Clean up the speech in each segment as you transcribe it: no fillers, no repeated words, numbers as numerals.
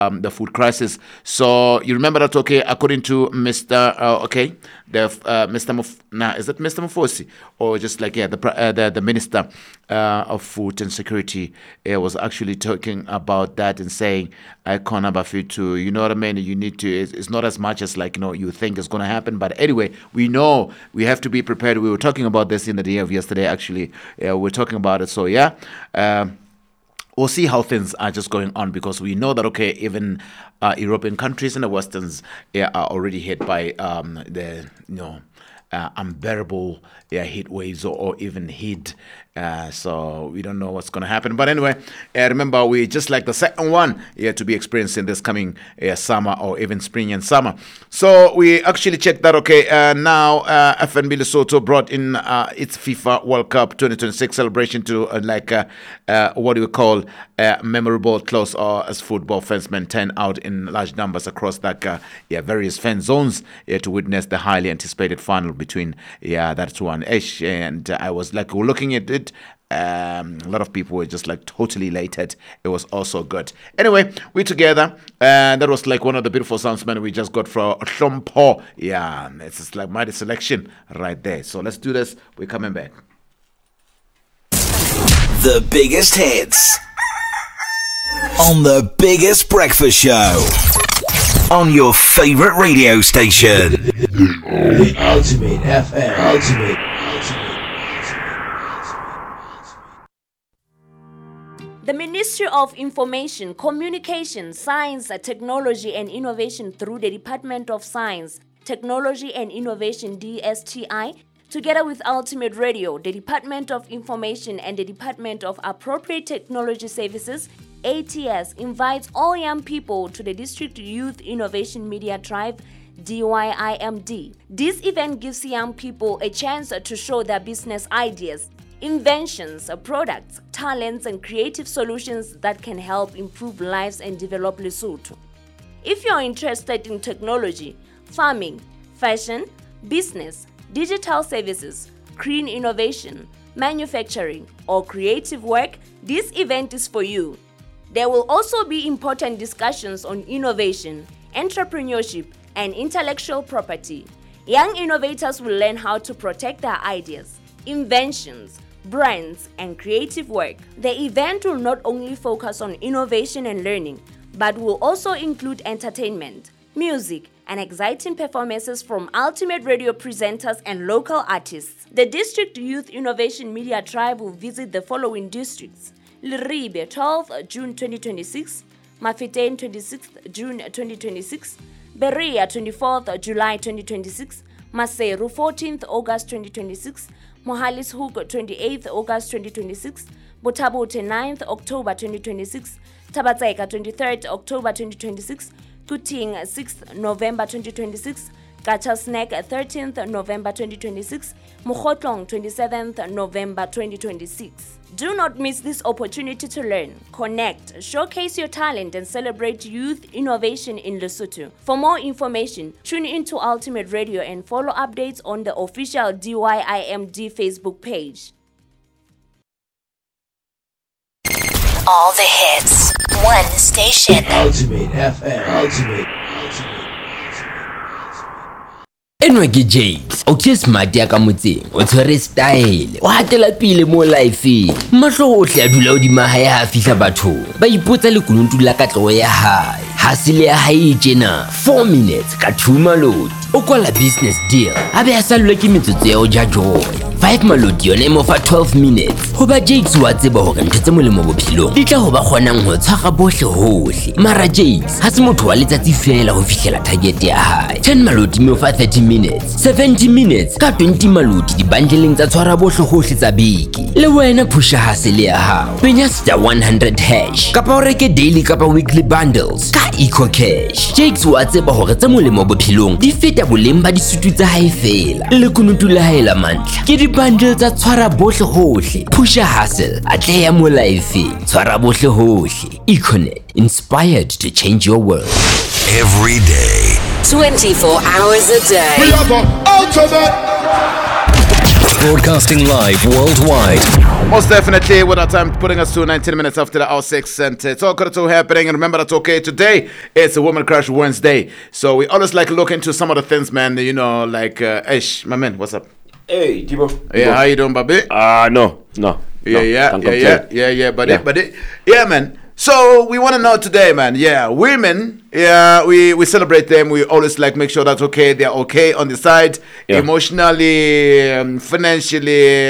the food crisis. So you remember that, okay? According to Mr. Is it Mr. Mfosi, or just like the Minister of Food and Security was actually talking about that and saying, "I can't have food too." You know what I mean? You need to. It's not as much as like you think is going to happen, but anyway, we know we have to be prepared. We were talking about this in the day of yesterday. Actually, we're talking about it. So yeah. We'll see how things are just going on, because we know that, okay, even European countries and the Westerns are already hit by the unbearable heat waves or even heat. So we don't know what's going to happen. But anyway, remember, we just like the second one to be experiencing this coming summer or even spring and summer. So we actually checked that, okay, now FNB Lesotho brought in its FIFA World Cup 2026 celebration to what do we call memorable close, or as football fans maintain out in large numbers across that various fan zones to witness the highly anticipated final between that's one. And I was like looking at it. A lot of people were just like totally elated. It was also good. Anyway, we together, and that was like one of the beautiful sounds, man, we just got from Hlompo. Yeah, it's just like mighty selection right there. So let's do this. We're coming back. The biggest hits on the biggest breakfast show on your favorite radio station. The Ultimate FM. Ultimate. The Ministry of Information, Communication, Science, Technology and Innovation through the Department of Science, Technology and Innovation DSTI, together with Ultimate Radio, the Department of Information and the Department of Appropriate Technology Services, ATS, invites all young people to the District Youth Innovation Media Drive, DYIMD. This event gives young people a chance to show their business ideas, inventions, products, talents, and creative solutions that can help improve lives and develop Lesotho. If you're interested in technology, farming, fashion, business, digital services, green innovation, manufacturing, or creative work, this event is for you. There will also be important discussions on innovation, entrepreneurship, and intellectual property. Young innovators will learn how to protect their ideas, inventions, brands, and creative work. The event will not only focus on innovation and learning, but will also include entertainment, music, and exciting performances from Ultimate Radio presenters and local artists. The District Youth Innovation Media Tribe will visit the following districts: Leribe, 12th June 2026, Mafetain, 26th June 2026, Berea, 24th July 2026, Maseru, 14th August 2026, Mohalishoek, 28th August 2026, Botabote, 9th October 2026, Tabatseka, 23rd October 2026, Kuting, 6th November 2026, Gacha Snack, 13th November 2026, Mukhotlong, 27th November 2026. Do not miss this opportunity to learn, connect, showcase your talent, and celebrate youth innovation in Lesotho. For more information, tune into Ultimate Radio and follow updates on the official DYIMD Facebook page. All the hits, one station. Ultimate FM. Ultimate. Enwake Jakes, o ke smart ya ka motseng, o tshwere style, o hatela pele mo life. Mahlo ohle a dula hodima hae ha fihla batho. Ba ipotsa le kununtu la katleho ya hae. Hasile ya hae tjena, 4 minutes ka 2 malodi. O kwala business deal, a be a salwe ke metsotso ya o ja joy. 5 malodi yone mo fa 12 minutes. Hoba Jakes wa tseba hore ntho tse molemo bophelong di tla ho ba kgonang ho tshwara bohle hohle. Mara Jakes ha se motho wa letsatsi fela ho fihlela target ya hae. 10 malodi mo fa 30 minutes, 70 minutes ka 20 malodi di bundling tsa tshwara bohle hohle tsa beke. Le wena pusha hasele ya hao, penya star 100 hash kapa o reke daily kapa weekly bundles ka Eco Cash. Jakes wa tseba hore tse molemo bophelong di feta boleng ba disutu tsa hae fela. Le kunutu la hae la mantlha ke di bundle tsa tshwara bohle hohle. Pusha hustle atleha mo life, tshwara bohle hohle. Econet, inspired to change your world every day, 24 hours a day. We have an ultimate. Broadcasting live worldwide. Most definitely, with our time putting us to 19 minutes after the hour 6, and it's all good to happening. And remember that's okay. Today it's a Woman Crush Wednesday, so we always like look into some of the things, man. You know, like Ish, my man, what's up? Hey, Tibo. Yeah, how you doing, baby? No. Yeah, but yeah, man. So we want to know today, man. Yeah, women. Yeah, we celebrate them. We always like make sure that okay, they're okay on the side, emotionally, financially.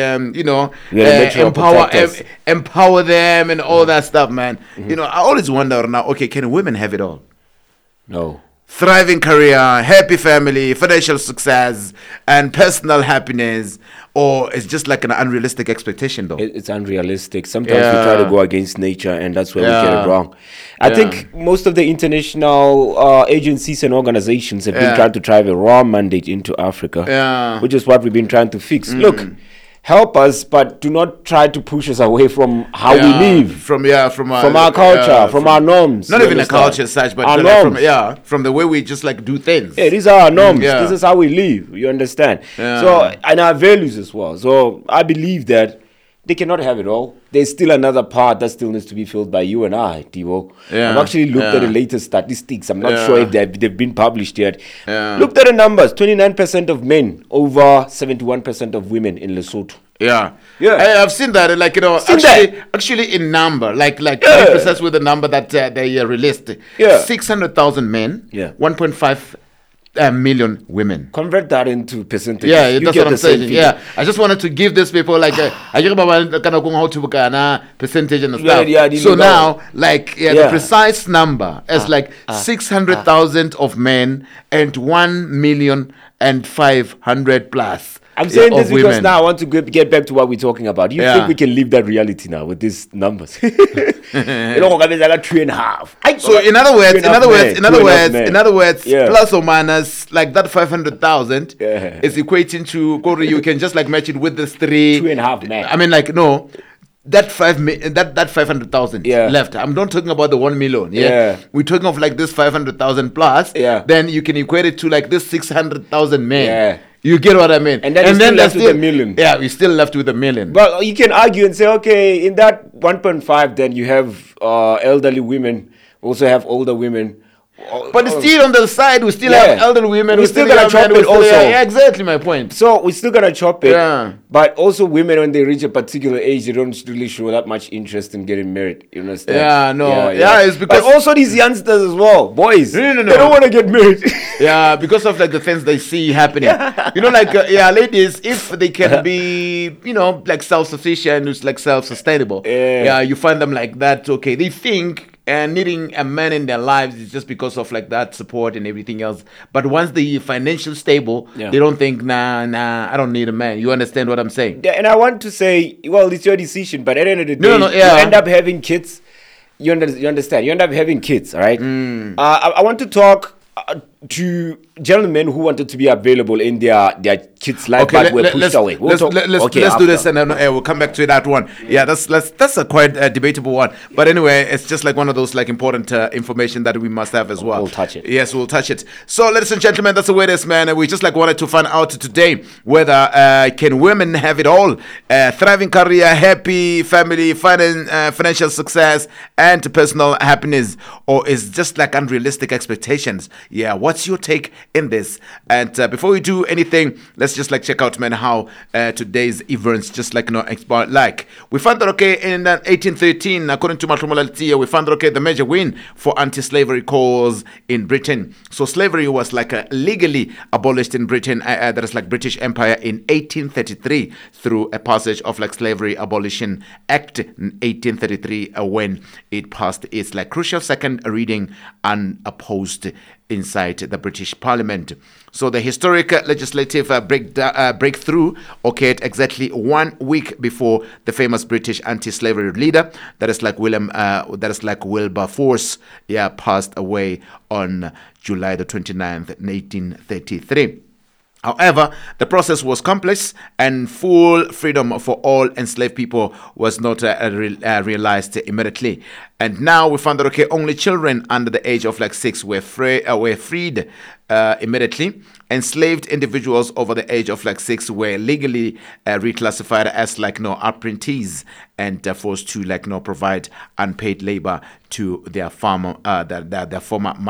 Empower them and all that stuff, man. You know, I always wonder now. Okay, can women have it all? No. Thriving career, happy family, financial success, and personal happiness, or it's just like an unrealistic expectation, though. It's unrealistic. Sometimes we try to go against nature, and that's where we get it wrong. I think most of the international agencies and organizations have been trying to drive a raw mandate into Africa, which is what we've been trying to fix. Look, help us, but do not try to push us away from how we live, from our culture, from our norms. Not even a culture as such, but our norms. From the way we just like do things. Yeah, these are our norms. This is how we live. You understand? So, and our values as well. So I believe that they cannot have it all. There's still another part that still needs to be filled by you and I, Tivo. I've actually looked at the latest statistics. I'm not sure if they've been published yet. Looked at the numbers. 29% of men, over 71% of women in Lesotho. I've seen that. Like, you know, actually in number, like precise with the number that they released. 600,000 men, 1.5 million women. Convert that into percentage. Yeah, that's what I'm saying. Yeah, I just wanted to give these people like percentage and stuff. So now, like, the precise number is like 600,000 of men and 1,500,000 plus. I'm saying this because now I want to get back to what we're talking about. Do you think we can live that reality now with these numbers? 3.5. So in other words, plus or minus, like that 500,000 is equating to you can just like match it with this 2.5 men. I mean, like no. That 500,000 left. I'm not talking about the 1 million. We're talking of like this 500,000 plus. Then you can equate it to like this 600,000 men. You get what I mean? And then you're left with a million. Yeah, we're still left with a million. But you can argue and say, okay, in that 1.5, then you have elderly women, also have older women. But still on the side, we still have elderly women. We're still going to chop it also. Yeah, exactly my point. So we're still going to chop it. But also women, when they reach a particular age, they don't really show that much interest in getting married. You understand? It's because... But also these youngsters as well. Boys, no. They don't want to get married. Because of like the things they see happening. You know, like, ladies, if they can be, you know, like self-sufficient, it's like self-sustainable. You find them like that, okay. They think... and needing a man in their lives is just because of like that support and everything else. But once they're financially stable, they don't think, nah, I don't need a man. You understand what I'm saying? Yeah, and I want to say, well, it's your decision, but at the end of the day, you end up having kids. You understand? You end up having kids, all right? I want to talk to gentlemen who wanted to be available in their kids' life, but were pushed away. Let's do this, and then we'll come back to that one. Yeah, that's a quite debatable one. But anyway, it's just like one of those like important information that we must have as well. We'll touch it. Yes, we'll touch it. So, ladies and gentlemen, that's the way it is, man. And we just like wanted to find out today whether can women have it all? Thriving career, happy family, financial success, and personal happiness, or is just like unrealistic expectations? Yeah, what's your take in this? And before we do anything, let's just like check out, man, how today's events just like expired. Like we found that in 1813, according to Matlomola Letia, we found that the major win for anti-slavery cause in Britain. So slavery was like legally abolished in Britain. That is like British Empire in 1833 through a passage of like Slavery Abolition Act in 1833 when it passed its like crucial second reading unopposed inside the British Parliament. So the historic legislative breakthrough occurred exactly 1 week before the famous British anti-slavery leader, that is like Wilberforce, passed away on July the 29th, 1833. However, the process was complex and full freedom for all enslaved people was not realized immediately. And now we found that, okay, only children under the age of like 6 were freed immediately. Enslaved individuals over the age of like 6 were legally reclassified as like apprentices and forced to like provide unpaid labor to their former